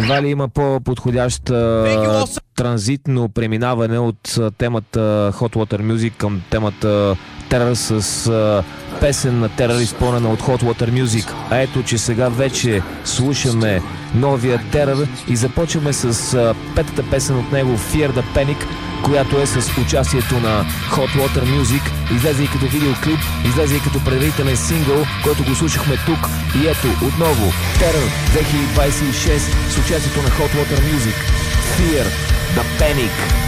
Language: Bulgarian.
Едва ли има по-подходящ транзитно преминаване от темата Hot Water Music към темата Терър с песен на Терър, изпълнена от Hot Water Music. А ето, че сега вече слушаме новия Терър и започваме с петата песен от него, Fear the Panic, която е с участието на Hot Water Music. Излезе и като видеоклип, излезе и като предварителен сингъл, който го слушахме тук. И ето, отново, Terror 2026 с участието на Hot Water Music. Fear the Panic.